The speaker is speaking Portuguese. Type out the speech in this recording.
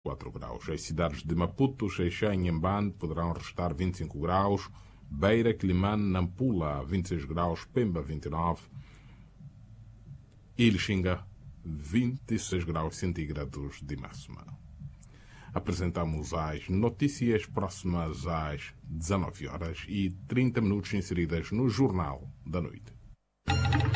24 graus. As cidades de Maputo, Xai-Xai e Inhambane poderão registrar 25 graus, Beira, Quelimane, Nampula 26 graus, Pemba 29 e Lixinga 26 graus centígrados de máxima. Apresentamos as notícias próximas às 19 horas e 30 minutos inseridas no Jornal da Noite.